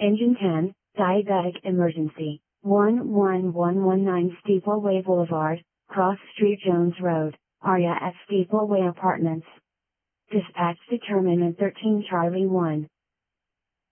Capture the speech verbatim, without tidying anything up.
Engine ten, diabetic emergency, one one one one nine Steepleway Boulevard, Cross Street Jones Road, Aria at Steepleway Apartments. Dispatch determinant thirteen Charlie one.